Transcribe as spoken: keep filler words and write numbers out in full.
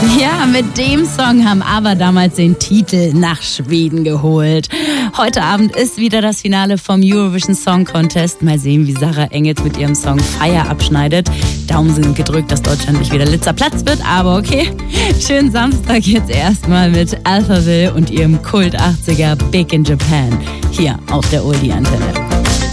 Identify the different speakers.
Speaker 1: Ja, mit dem Song haben ABBA damals den Titel nach Schweden geholt. Heute Abend ist wieder das Finale vom Eurovision Song Contest. Mal sehen, wie Sarah Engels mit ihrem Song Fire abschneidet. Daumen sind gedrückt, dass Deutschland nicht wieder letzter Platz wird, aber okay. Schönen Samstag jetzt erstmal mit Alphaville und ihrem Kult achtziger Big in Japan. Hier auf der Oldie-Antenne.